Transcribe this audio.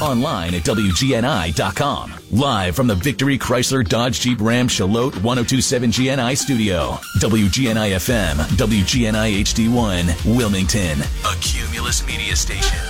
Online at WGNI.com. Live from the Victory Chrysler Dodge Jeep Ram Charlotte 1027 GNI studio. WGNI FM, WGNI HD1, Wilmington. A Cumulus Media Station.